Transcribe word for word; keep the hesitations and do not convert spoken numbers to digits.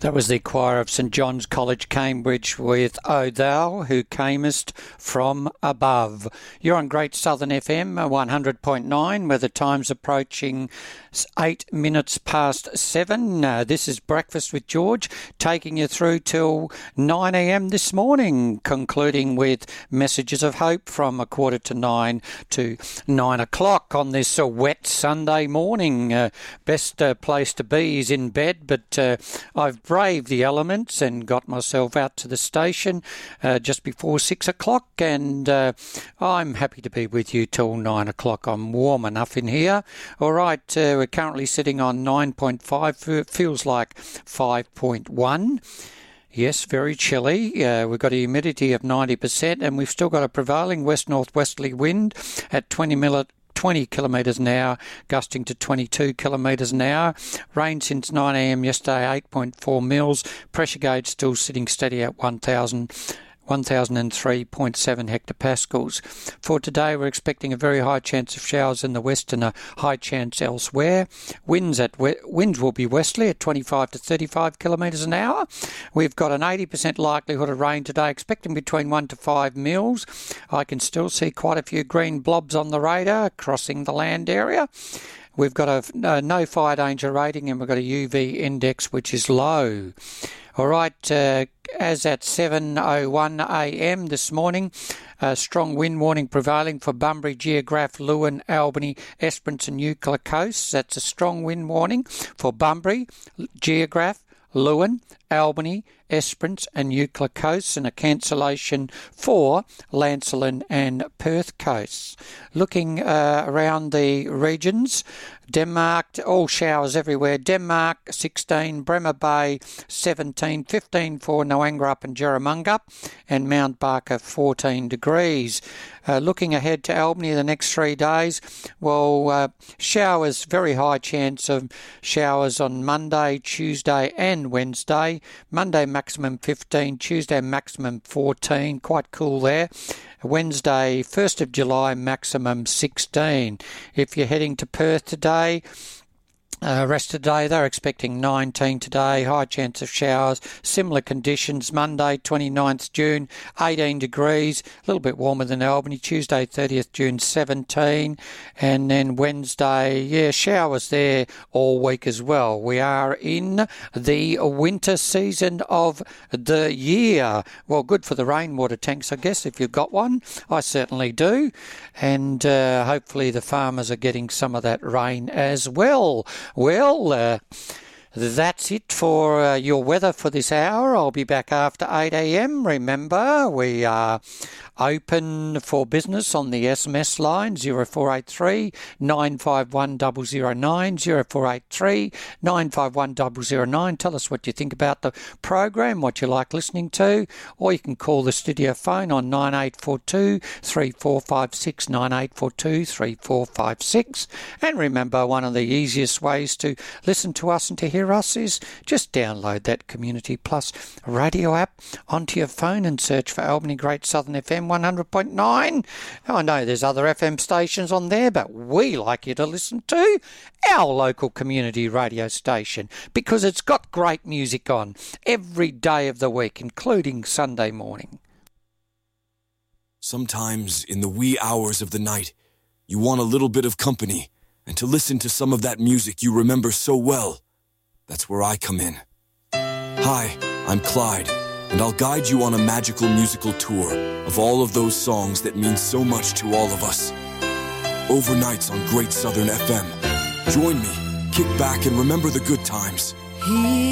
That was the choir of St John's College, Cambridge, with O Thou Who Camest From Above. You're on Great Southern F M one hundred point nine, where the time's approaching eight minutes past seven. Uh, this is Breakfast with George, taking you through till nine a m this morning, concluding with messages of hope from a quarter to nine to nine o'clock on this uh, wet Sunday morning. Uh, best uh, place to be is in bed, but uh, I've braved the elements and got myself out to the station uh, just before six o'clock, and uh, I'm happy to be with you till nine o'clock. I'm warm enough in here. All right, uh, we're currently sitting on nine point five, feels like five point one. Yes, very chilly. Uh, we've got a humidity of ninety percent, and we've still got a prevailing west-northwesterly wind at twenty mil. twenty kilometres an hour, gusting to twenty-two kilometres an hour. Rain since nine a m yesterday, eight point four mils. Pressure gauge still sitting steady at one thousand. one thousand three point seven hectopascals. For today, we're expecting a very high chance of showers in the west and a high chance elsewhere. Winds at we- winds will be westerly at twenty-five to thirty-five kilometres an hour. We've got an eighty percent likelihood of rain today, expecting between one to five mils. I can still see quite a few green blobs on the radar crossing the land area. We've got a, a no fire danger rating, and we've got a U V index which is low. All right, uh, as at seven oh one a m this morning, a strong wind warning prevailing for Bunbury, Geograph, Lewin, Albany, Esperance and Eucla coasts. That's a strong wind warning for Bunbury, Geograph, Lewin, Albany, Esperance and Eucla coasts, and a cancellation for Lancelin and Perth coasts. Looking uh, around the regions, Denmark, all showers everywhere. Denmark, sixteen, Bremer Bay, seventeen, fifteen for Noangarup and Jerramungup, and Mount Barker, fourteen degrees. Uh, looking ahead to Albany the next three days, well, uh, showers, very high chance of showers on Monday, Tuesday and Wednesday. Monday maximum fifteen, Tuesday maximum fourteen, quite cool there. Wednesday, first of July, maximum sixteen. If you're heading to Perth today, Uh, rest of the day, they're expecting nineteen today, high chance of showers, similar conditions. Monday, twenty-ninth June, eighteen degrees, a little bit warmer than Albany. Tuesday, thirtieth June, seventeen. And then Wednesday, yeah, showers there all week as well. We are in the winter season of the year. Well, good for the rainwater tanks, I guess, if you've got one. I certainly do. And uh, hopefully the farmers are getting some of that rain as well. Well, uh, that's it for uh, your weather for this hour. I'll be back after eight a m. Remember, we are open for business on the S M S line, zero four eight three, nine five one, zero zero nine, zero four eight three, nine five one, zero zero nine. Tell us what you think about the program, what you like listening to, or you can call the studio phone on nine eight four two, three four five six, nine eight four two, three four five six. And remember, one of the easiest ways to listen to us and to hear us is just download that Community Plus radio app onto your phone and search for Albany Great Southern F M one hundred point nine. I know there's other F M stations on there, but we like you to listen to our local community radio station because it's got great music on every day of the week, including Sunday morning. Sometimes in the wee hours of the night, you want a little bit of company and to listen to some of that music you remember so well. That's where I come in. Hi, I'm Clyde, and I'll guide you on a magical musical tour of all of those songs that mean so much to all of us. Overnights on Great Southern F M. Join me, kick back, and remember the good times.